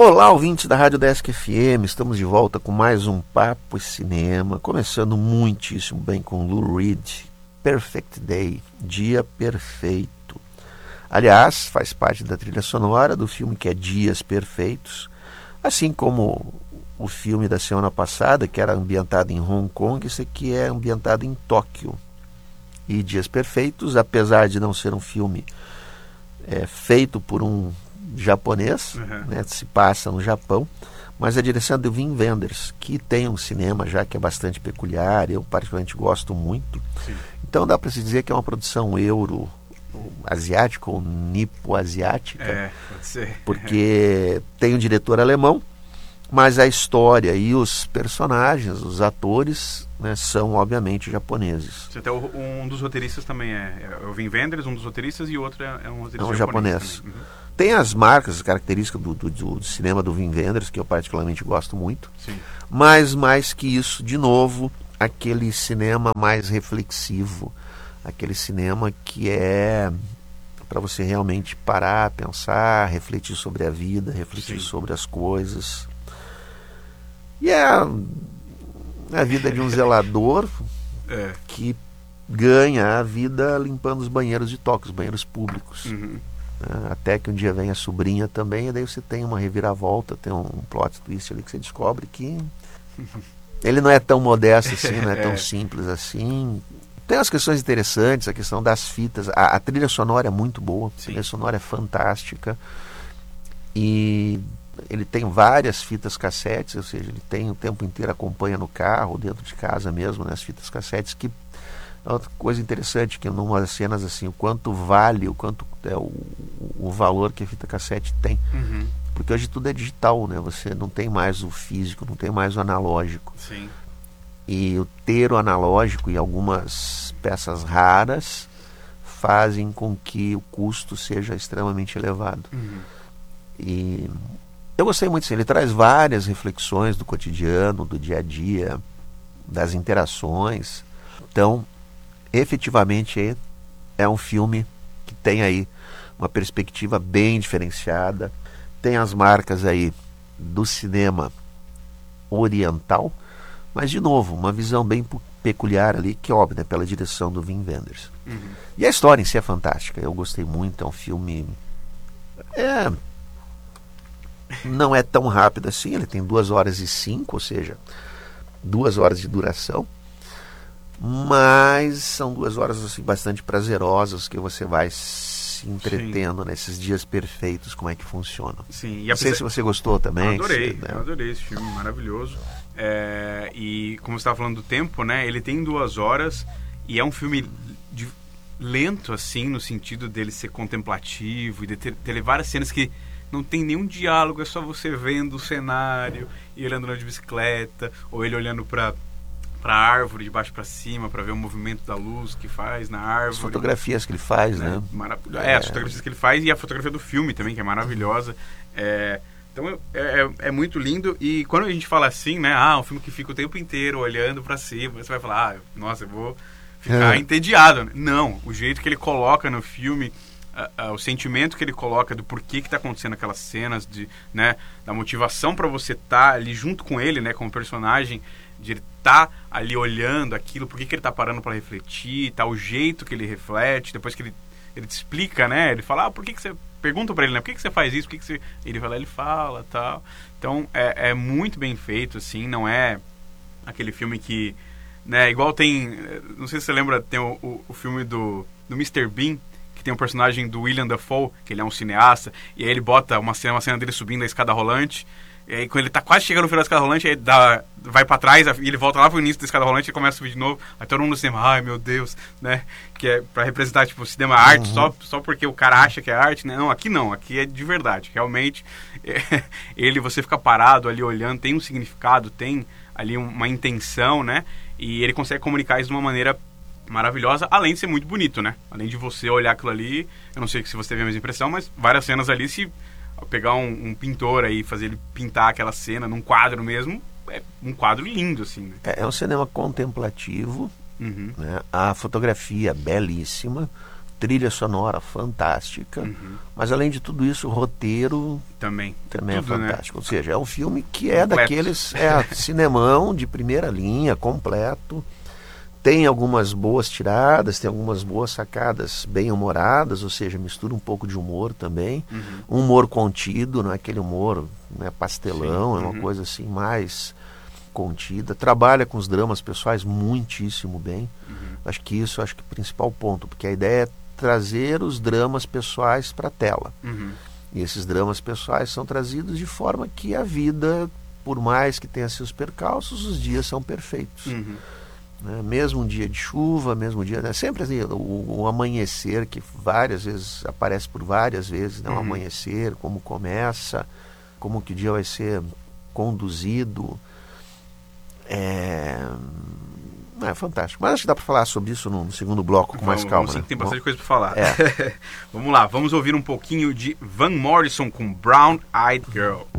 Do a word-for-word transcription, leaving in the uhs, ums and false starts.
Olá, ouvintes da Rádio Desk F M, estamos de volta com mais um Papo e Cinema, começando muitíssimo bem com Lou Reed, Perfect Day, Dia Perfeito. Aliás, faz parte da trilha sonora do filme que é Dias Perfeitos, assim como o filme da semana passada, que era ambientado em Hong Kong, esse aqui é ambientado em Tóquio. E Dias Perfeitos, apesar de não ser um filme é, feito por um japonês, uhum. né, se passa no Japão, mas a direção é do Wim Wenders, que tem um cinema já que é bastante peculiar, eu particularmente gosto muito. Sim. Então dá para se dizer que é uma produção euro asiática ou nipo-asiática, é, pode ser. Porque tem um diretor alemão, mas a história e os personagens, os atores, né, são obviamente japoneses. Até um dos roteiristas também é, é o Wim Wenders, um dos roteiristas, e o outro é, é um roteirista é um japonês. japonês. Uhum. Tem as marcas, as características do, do, do cinema do Wim Wenders, que eu particularmente gosto muito. Sim. Mas mais que isso, de novo, aquele cinema mais reflexivo, aquele cinema que é para você realmente parar, pensar, refletir sobre a vida, refletir Sim. sobre as coisas. E é a, a vida de um zelador é. que ganha a vida limpando os banheiros de Tóquio, os banheiros públicos. Uhum. Até que um dia vem a sobrinha também, e daí você tem uma reviravolta, tem um plot twist ali que você descobre que ele não é tão modesto assim, não é tão simples assim. Tem umas questões interessantes, a questão das fitas, a, a trilha sonora é muito boa, Sim. a trilha sonora é fantástica, e ele tem várias fitas cassetes, ou seja, ele tem o tempo inteiro, acompanha no carro, dentro de casa mesmo, né, as fitas cassetes, que outra coisa interessante, que numa das cenas assim, o quanto vale, o quanto é o, o valor que a fita cassete tem. Uhum. Porque hoje tudo é digital, né? Você não tem mais o físico, não tem mais o analógico. Sim. E o ter o analógico e algumas peças raras fazem com que o custo seja extremamente elevado. Uhum. E eu gostei muito disso. Ele traz várias reflexões do cotidiano, do dia a dia, das interações. Então, efetivamente é um filme que tem aí uma perspectiva bem diferenciada, tem as marcas aí do cinema oriental, mas de novo, uma visão bem peculiar ali, que óbvio, né, pela direção do Wim Wenders. Uhum. E a história em si é fantástica, eu gostei muito, é um filme é, não é tão rápido assim, ele tem duas horas e cinco, ou seja, duas horas de duração, mas são duas horas assim, bastante prazerosas, que você vai se entretendo Sim. nesses dias perfeitos, como é que funciona. Sim. E Não sei se você gostou também. Eu adorei, se, né? eu adorei esse filme, maravilhoso. É, e como você estava falando do tempo, né? Ele tem duas horas e é um filme de, lento, assim, no sentido dele ser contemplativo e de ter, ter várias cenas que não tem nenhum diálogo, é só você vendo o cenário e ele andando de bicicleta, ou ele olhando para para a árvore de baixo para cima, para ver o movimento da luz que faz na árvore. As fotografias que ele faz, né? né? Maravilhoso. É, as fotografias que ele faz e a fotografia do filme também, que é maravilhosa. É, então é, é, é muito lindo. E quando a gente fala assim, né? Ah, um filme que fica o tempo inteiro olhando para cima, você vai falar, ah, nossa, eu vou ficar é. entediado. Não, o jeito que ele coloca no filme, uh, uh, o sentimento que ele coloca do porquê que tá acontecendo aquelas cenas, de, né, da motivação para você estar tá ali junto com ele, né, como personagem, de ele tá ali olhando aquilo, por que que ele tá parando para refletir, tá, o jeito que ele reflete, depois que ele, ele te explica, né, ele fala, ah, por que que você, pergunta para ele, né, por que que você faz isso, por que que você, ele vai lá, ele fala, tal, então é, é muito bem feito, assim, não é aquele filme que, né, igual tem, não sei se você lembra, tem o, o, o filme do, do mister Bean, que tem um personagem do William Dafoe, que ele é um cineasta, e aí ele bota uma cena, uma cena dele subindo a escada rolante. E aí, quando ele tá quase chegando no final da escada rolante, aí dá, vai pra trás e ele volta lá pro início da escada rolante e começa a subir de novo. Aí todo mundo no cinema, ai meu Deus, né? Que é pra representar, tipo, o cinema arte, uhum. só, só porque o cara acha que é arte, né? Não, aqui não, aqui é de verdade. Realmente, é, ele, você fica parado ali olhando, tem um significado, tem ali uma intenção, né? E ele consegue comunicar isso de uma maneira maravilhosa, além de ser muito bonito, né? Além de você olhar aquilo ali, eu não sei se você teve a mesma impressão, mas várias cenas ali, se pegar um, um pintor aí, fazer ele pintar aquela cena num quadro mesmo, é um quadro lindo, assim, né? É, é um cinema contemplativo, uhum. né? A fotografia belíssima, trilha sonora fantástica, Uhum. mas além de tudo isso, o roteiro Também. também Tudo, é né? fantástico. Ou seja, é um filme que é Completo. daqueles, é cinemão de primeira linha, completo. Tem algumas boas tiradas, tem algumas boas sacadas bem humoradas, ou seja, mistura um pouco de humor também. Uhum. Um humor contido, não é aquele humor, né, pastelão, Sim. é uma Uhum. coisa assim mais contida. Trabalha com os dramas pessoais muitíssimo bem. Uhum. Acho que isso acho que é o principal ponto, porque a ideia é trazer os dramas pessoais para a tela. Uhum. E esses dramas pessoais são trazidos de forma que a vida, por mais que tenha seus percalços, os dias são perfeitos. Uhum. Né? Mesmo um dia de chuva, mesmo um dia... Né? Sempre assim, o, o amanhecer, que várias vezes aparece por várias vezes, né? O Uhum. amanhecer, como começa, como que o dia vai ser conduzido. É... É fantástico. Mas acho que dá para falar sobre isso no, no segundo bloco com mais Vamos, calma. vamos sim, Né? que tem bastante coisa para falar. É. Vamos lá, vamos ouvir um pouquinho de Van Morrison com Brown Eyed Girl.